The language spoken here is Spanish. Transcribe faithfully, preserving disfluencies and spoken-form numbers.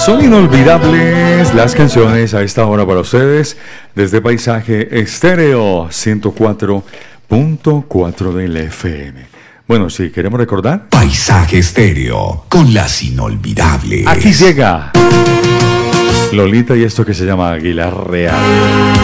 Son inolvidables las canciones a esta hora para ustedes desde Paisaje Estéreo ciento cuatro punto cuatro del F M. Bueno, si queremos recordar, Paisaje Estéreo con las inolvidables. Aquí llega Lolita y esto que se llama Aguilar Real.